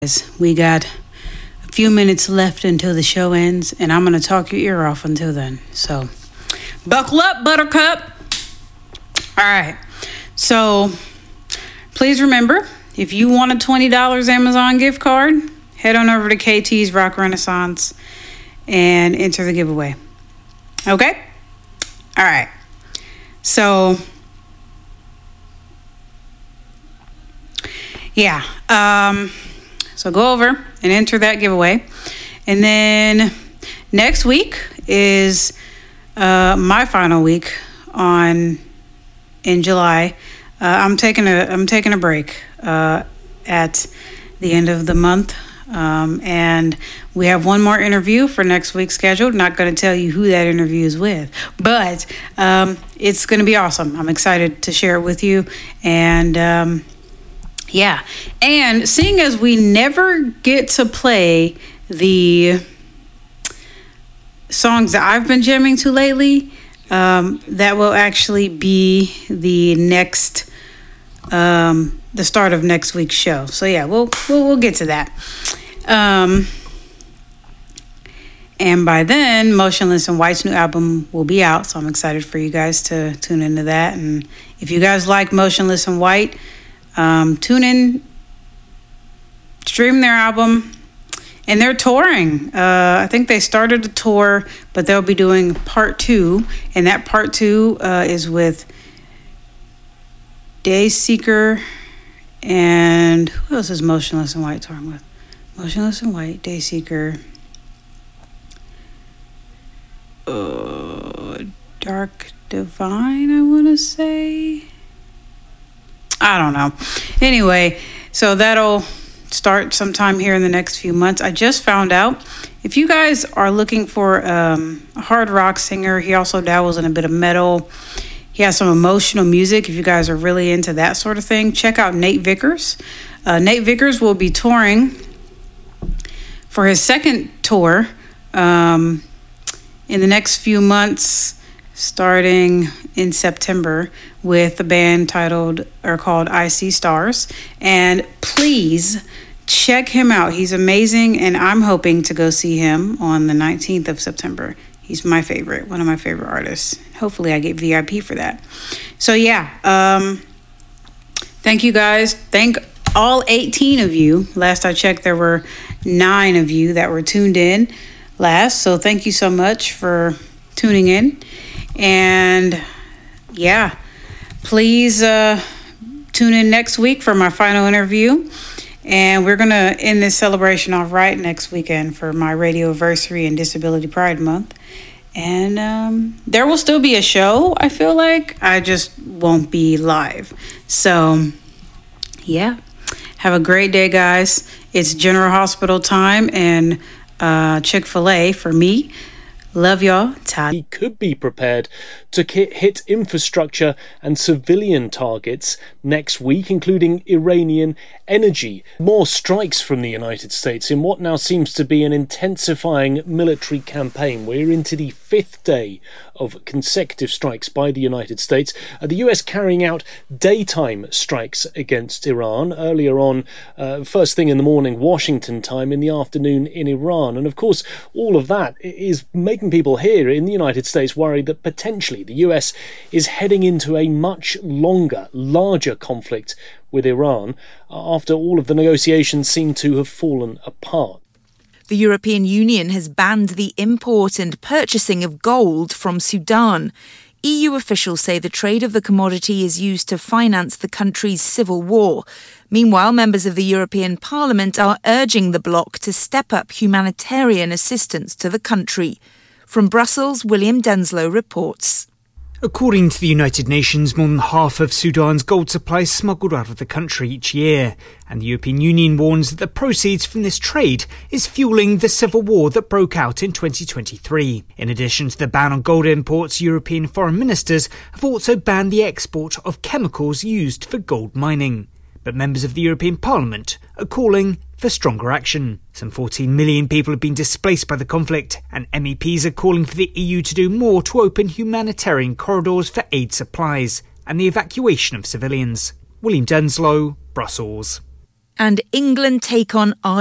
We got a few minutes left until the show ends, and I'm going to talk your ear off until then. So, buckle up, Buttercup. All right. So, please remember, if you want a $20 Amazon gift card, head on over to KT's Rock Renaissance and enter the giveaway. Okay? All right. So, yeah. So go over and enter that giveaway. And then next week is my final week in July. I'm taking a break at the end of the month. And we have one more interview for next week scheduled. Not going to tell you who that interview is with, but it's going to be awesome. I'm excited to share it with you. And yeah, and seeing as we never get to play the songs that I've been jamming to lately, that will actually be the next, the start of next week's show. So yeah, we'll get to that. And by then, Motionless in White's new album will be out, so I'm excited for you guys to tune into that. And if you guys like Motionless in White, tune in, stream their album, and they're touring. I think they started a tour, but they'll be doing part 2, and that part 2 is with Dayseeker, and who else is Motionless in White touring with? Motionless in White, Dayseeker, Dark Divine, I want to say. I don't know. Anyway, so that'll start sometime here in the next few months. I just found out, if you guys are looking for a hard rock singer, he also dabbles in a bit of metal. He has some emotional music. If you guys are really into that sort of thing, check out Nate Vickers. Nate Vickers will be touring for his second tour in the next few months, starting in September, with a band called I See Stars. And please check him out. He's amazing, and I'm hoping to go see him on the 19th of September. He's one of my favorite artists. Hopefully I get VIP for that. So yeah, thank you guys. Thank all 18 of you. Last I checked, there were 9 of you that were tuned in last. So thank you so much for tuning in. And yeah, please tune in next week for my final interview. And we're going to end this celebration off right next weekend for my radioversary and Disability Pride Month. And there will still be a show, I feel like. I just won't be live. So yeah, have a great day, guys. It's General Hospital time and Chick-fil-A for me. Love y'all. He could be prepared to hit infrastructure and civilian targets next week, including Iranian energy. More strikes from the United States in what now seems to be an intensifying military campaign. We're into the 5th day of consecutive strikes by the United States. The US carrying out daytime strikes against Iran. Earlier on, first thing in the morning, Washington time, in the afternoon in Iran. And of course, all of that is making people here in the United States worried that potentially the US is heading into a much longer, larger conflict with Iran after all of the negotiations seem to have fallen apart. The European Union has banned the import and purchasing of gold from Sudan. EU officials say the trade of the commodity is used to finance the country's civil war. Meanwhile, members of the European Parliament are urging the bloc to step up humanitarian assistance to the country. From Brussels, William Denslow reports. According to the United Nations, more than half of Sudan's gold supply is smuggled out of the country each year, and the European Union warns that the proceeds from this trade is fueling the civil war that broke out in 2023. In addition to the ban on gold imports, European foreign ministers have also banned the export of chemicals used for gold mining. But members of the European Parliament are calling for stronger action. Some 14 million people have been displaced by the conflict, and MEPs are calling for the EU to do more to open humanitarian corridors for aid supplies and the evacuation of civilians. William Denslow, Brussels. And England take on